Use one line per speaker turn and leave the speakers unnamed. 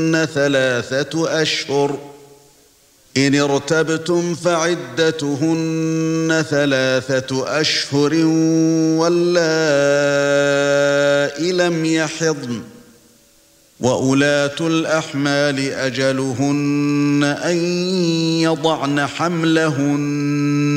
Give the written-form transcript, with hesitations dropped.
ثلاثة أشهر إن ارتبتم فعدتهن 3 أشهر واللائي لم يحضن وأولات الأحمال أجلهن أن يضعن حملهن